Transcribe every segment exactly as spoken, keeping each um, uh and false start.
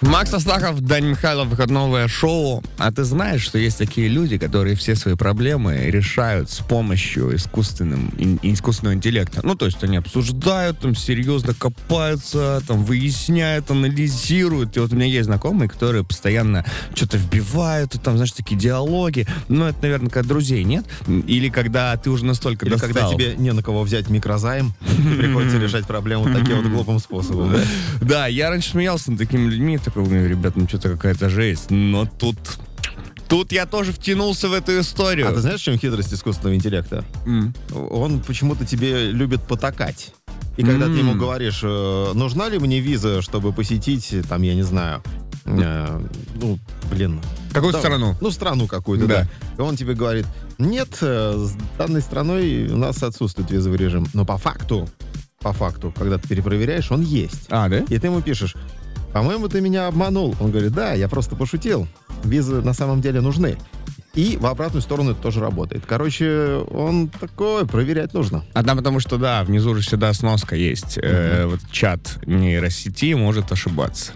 Макс Астахов, Даня Михайлов, выходное шоу. А ты знаешь, что есть такие люди, которые все свои проблемы решают с помощью искусственным, ин- искусственного интеллекта? Ну, то есть они обсуждают, там, серьезно копаются, там, выясняют, анализируют. И вот у меня есть знакомые, которые постоянно что-то вбивают, и там, знаешь, такие диалоги. Ну, это, наверное, когда друзей нет. Или когда ты уже настолько Или достал. когда тебе не на кого взять микрозайм, приходится решать проблему таким вот глупым способом. Да? Да, я раньше смеялся над такими людьми, такой, говорю, ребят, ну что-то какая-то жесть. Но тут, тут я тоже втянулся в эту историю. А ты знаешь, в чем хитрость искусственного интеллекта? Mm. Он почему-то тебе любит потакать. И когда Mm. ты ему говоришь, э, нужна ли мне виза, чтобы посетить, там, я не знаю, э, ну, блин... Какую да, страну? Ну, страну какую-то, Да. да. И он тебе говорит, нет, э, с данной страной у нас отсутствует визовый режим. Но по факту, по факту, когда ты перепроверяешь, он есть. А, да? И ты ему пишешь, по-моему, ты меня обманул. Он говорит, да, я просто пошутил. Визы на самом деле нужны. И в обратную сторону это тоже работает. Короче, он такой, проверять нужно. А там потому что, да, внизу же всегда сноска есть. Э, вот чат нейросети может ошибаться.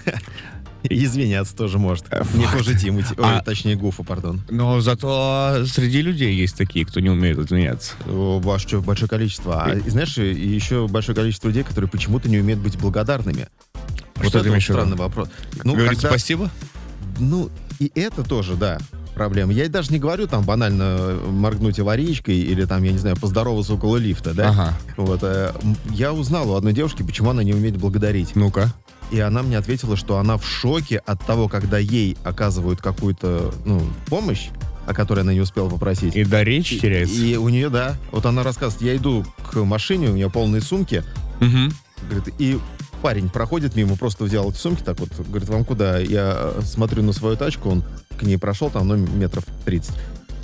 И извиняться тоже может. Не хуже Тимати. Ой, точнее, Гуфа, пардон. Но зато среди людей есть такие, кто не умеет извиняться. О, Большое, большое количество. А, и знаешь, и еще большое количество людей, которые почему-то не умеют быть благодарными. Вот Что это ты вот имеешь в виду? странный вопрос. Ну, Говорить когда- спасибо? Ну, и это тоже, да, проблема. Я даже не говорю там банально моргнуть аварийкой или там, я не знаю, поздороваться около лифта, да? Ага. Вот. э, м, Я узнал у одной девушки, почему она не умеет благодарить. Ну-ка. И она мне ответила, что она в шоке от того, когда ей оказывают какую-то, ну, помощь, о которой она не успела попросить. И до речи теряется. И у нее, да. Вот она рассказывает, я иду к машине, у нее полные сумки. Мгм. Говорит, и парень проходит мимо, просто взял эти сумки так вот. Говорит, вам куда? Я смотрю на свою тачку, он к ней прошел, там, ну, метров тридцать.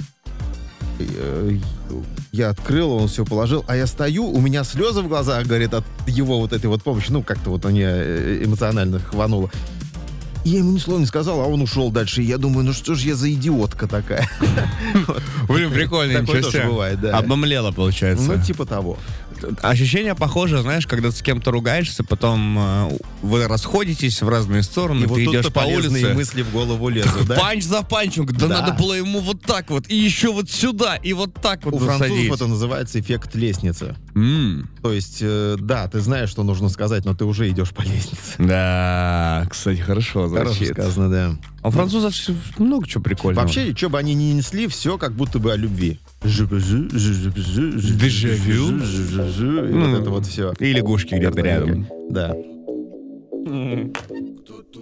И, э, Я открыл, он все положил, а я стою, у меня слезы в глазах, говорит, от его вот этой вот помощи. Ну, как-то вот мне э, эмоционально хвануло. И я ему ни слова не сказал, а он ушел дальше. И я думаю, ну что ж я за идиотка такая? Блин, прикольно, Такое ничего тоже себе. бывает, да. Обомлела, получается. Ну, типа того. Ощущение похоже, знаешь, когда ты с кем-то ругаешься, потом э, вы расходитесь в разные стороны, И вот ты идешь тут-то по полезные улице. мысли в голову лезут, да? Панч за панчем, да, Да. надо было ему вот так вот, и еще вот сюда, и вот так вот У засадить. французов это называется эффект лестницы. М, То есть, э, да, ты знаешь, что нужно сказать, но ты уже идешь по лестнице. Да, кстати, хорошо Хорошо звучит. сказано, да. А у французов всё- много чего прикольного. Вообще, что бы они ни несли, все как будто бы о любви. Дежавю. И вот это вот все. И лягушки где-то рядом. Да.